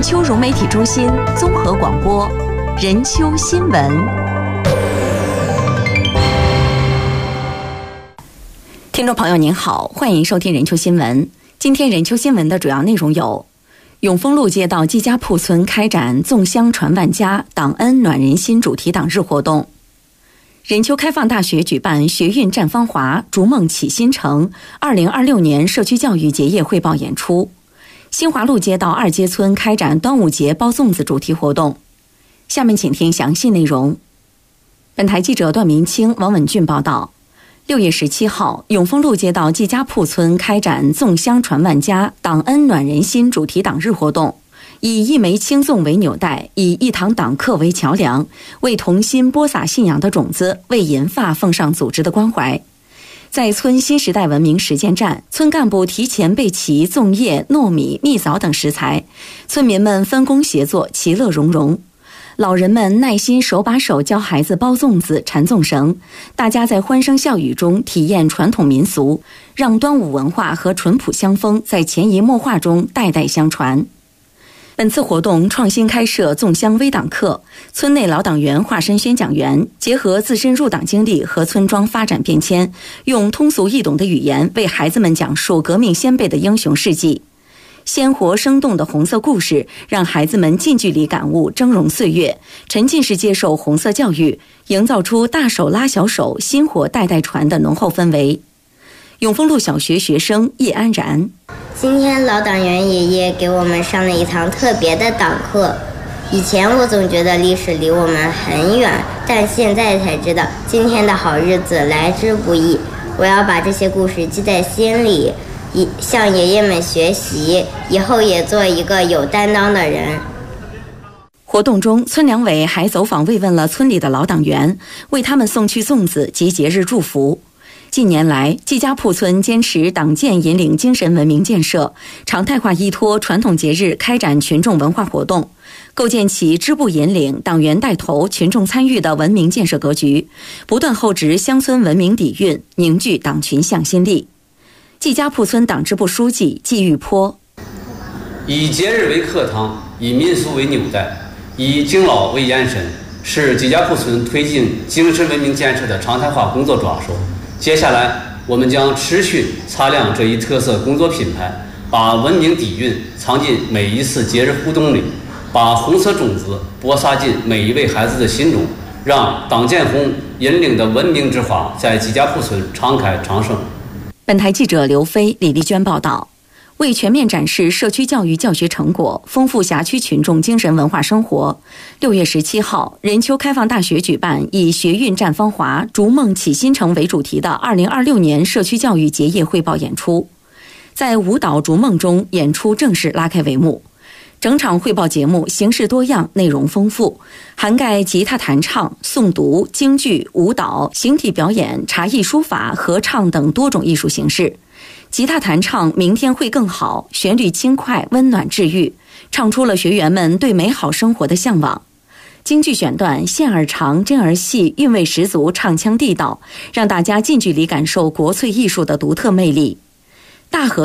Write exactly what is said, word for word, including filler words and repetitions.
任丘融媒体中心综合广播，任丘新闻。听众朋友您好，欢迎收听任丘新闻。今天任丘新闻的主要内容有：永丰路街道季家铺村开展粽香传万家、党恩暖人心主题党日活动；任丘开放大学举办学运绽芳华，逐梦启新城二零二六年社区教育结业汇报演出；新华路街道二街村开展端午节包粽子主题活动。下面请听详细内容。本台记者段明清、王文俊报道。六月十七号，永丰路街道季家铺村开展粽香传万家、党恩暖人心主题党日活动，以一枚青粽为纽带，以一堂党课为桥梁，为同心播撒信仰的种子，为银发奉上组织的关怀。在村新时代文明实践站，村干部提前备齐粽叶、糯米、蜜枣等食材，村民们分工协作，其乐融融。老人们耐心手把手教孩子包粽子、缠粽绳，大家在欢声笑语中体验传统民俗，让端午文化和淳朴乡风在潜移默化中代代相传。本次活动创新开设粽香微党课，村内老党员化身宣讲员，结合自身入党经历和村庄发展变迁，用通俗易懂的语言为孩子们讲述革命先辈的英雄事迹。鲜活生动的红色故事让孩子们近距离感悟峥嵘岁月，沉浸式接受红色教育，营造出大手拉小手、薪火代代传的浓厚氛围。永丰路小学学生叶安然： 今天老党员爷爷给我们上了一堂特别的党课。以前我总觉得历史离我们很远，但现在才知道今天的好日子来之不易。我要把这些故事记在心里，向爷爷们学习，以后也做一个有担当的人。 活动中，村两委还走访慰问了村里的老党员，为他们送去粽子及节日祝福。近年来，季家铺村坚持党建引领精神文明建设，常态化依托传统节日开展群众文化活动，构建起支部引领、党员带头、群众参与的文明建设格局，不断厚植乡村文明底蕴，凝聚党群向心力。季家铺村党支部书记季玉坡： 以节日为课堂，以民俗为纽带，以敬老为延伸，是季家铺村推进精神文明建设的常态化工作抓手。接下来，我们将持续擦亮这一特色工作品牌，把文明底蕴藏进每一次节日互动里，把红色种子播撒进每一位孩子的心中，让党建红引领的文明之花在季家铺村常开常盛。 本台记者刘飞、李丽娟报道。为全面展示社区教育教学成果，丰富辖区群众精神文化生活，六月十七号，任丘开放大学举办以学运绽芳华、逐梦启新城为主题的二零二六年社区教育结业汇报演出。在舞蹈逐梦中，演出正式拉开帷幕。整场汇报节目形式多样，内容丰富，涵盖吉他弹唱、诵读、京剧、舞蹈、形体表演、茶艺书法、合唱等多种艺术形式。吉他弹唱明天会更好，旋律轻快温暖治愈，唱出了学员们对美好生活的向往。京剧选段线儿长针儿细，韵味十足，唱腔地道，让大家近距离感受国粹艺术的独特魅力。大河